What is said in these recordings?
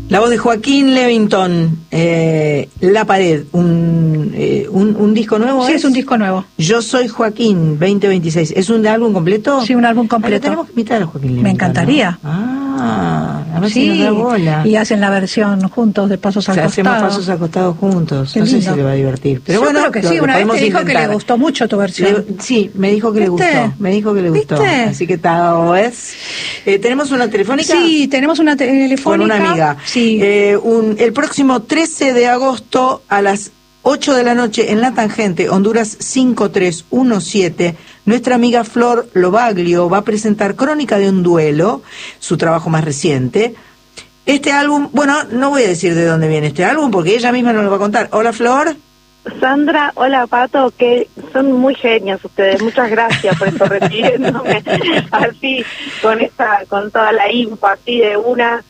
La voz de Joaquín Levington, La Pared, un disco nuevo. Sí, es un disco nuevo. Yo soy Joaquín 2026. ¿Es un álbum completo? Sí, un álbum completo. Tenemos que invitar a Joaquín Levington. Me encantaría. ¿No? A ver sí, si nos da bola. Y hacen la versión juntos de Pasos al Costado. Hacemos Pasos acostados juntos. Qué no sé lindo. si le va a divertir. Pero yo bueno, creo que sí. Una vez te dijo que le gustó mucho tu versión. Sí, me dijo que le gustó. Me dijo que le gustó. ¿Viste? Así que ¿ves? ¿Tenemos una telefónica? Sí, tenemos una telefónica. Con una amiga. Sí. El próximo 13 de agosto a las 8 de la noche en La Tangente, Honduras 5317, nuestra amiga Flor Lobaglio va a presentar Crónica de un duelo, su trabajo más reciente. Este álbum, bueno, no voy a decir de dónde viene este álbum porque ella misma nos lo va a contar. Hola, Flor. Sandra, hola Pato, que son muy genios ustedes, muchas gracias por estar recibiéndome así, con toda la info así de una.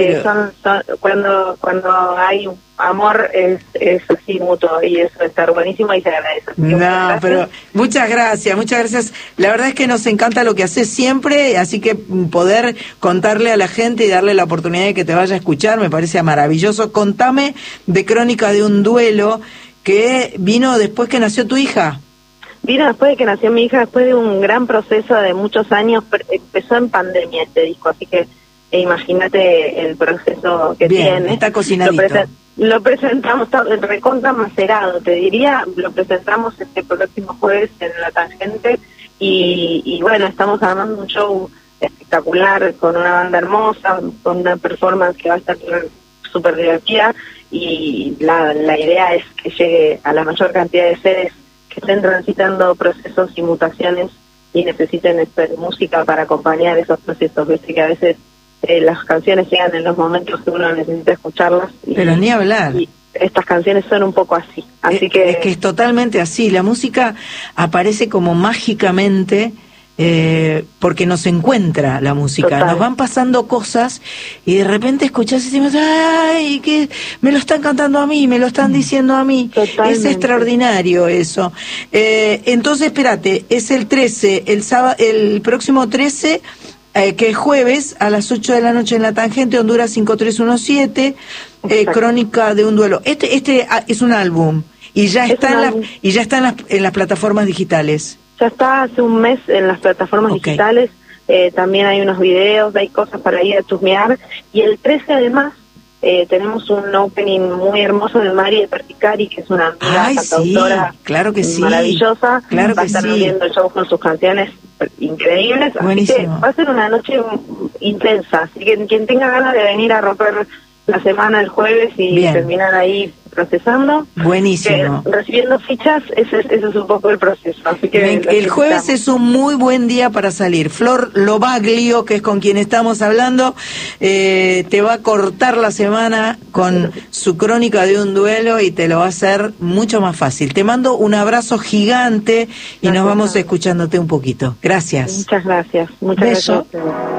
Cuando hay amor es así mutuo y eso está buenísimo y se agradece. No, pero muchas gracias. La verdad es que nos encanta lo que haces siempre, así que poder contarle a la gente y darle la oportunidad de que te vaya a escuchar me parece maravilloso. Contame de Crónica de un duelo que vino después que nació tu hija. Vino después de que nació mi hija, después de un gran proceso de muchos años. Empezó en pandemia este disco, así que imagínate el proceso que tiene. Está cocinadito. Lo presentamos, está recontra macerado, te diría. Lo presentamos este próximo jueves en La Tangente y bueno, estamos armando un show espectacular con una banda hermosa, con una performance que va a estar súper divertida y la idea es que llegue a la mayor cantidad de seres que estén transitando procesos y mutaciones y necesiten música para acompañar esos procesos. Viste que a veces las canciones llegan en los momentos que uno necesita escucharlas. Pero ni hablar. Y estas canciones son un poco así. Es que es totalmente así. La música aparece como mágicamente porque nos encuentra la música. Total. Nos van pasando cosas y de repente escuchás y decimos, ¡ay! Que me lo están cantando a mí, me lo están diciendo a mí. Totalmente. Es extraordinario eso. Entonces, espérate, es el 13, el próximo 13... que es jueves a las 8 de la noche en La Tangente, Honduras 5317, Crónica de un duelo. Este es un álbum y ya está en las plataformas digitales. Ya está hace un mes en las plataformas digitales. También hay unos videos, hay cosas para ir a chusmear. Y el 13 además tenemos un opening muy hermoso de Mari de Perticari, que es una amiga cantautora, sí, claro que sí, maravillosa. Claro va a estar viendo el show con sus canciones increíbles. Buenísimo. Así que va a ser una noche intensa. Así que quien tenga ganas de venir a romper la semana el jueves y terminar ahí procesando. Buenísimo. Recibiendo fichas, ese es un poco el proceso. Así que el jueves es un muy buen día para salir. Flor Lobaglio, que es con quien estamos hablando, te va a cortar la semana con su Crónica de un duelo y te lo va a hacer mucho más fácil. Te mando un abrazo gigante y nos vamos escuchándote un poquito. Gracias. Muchas gracias. Muchas gracias.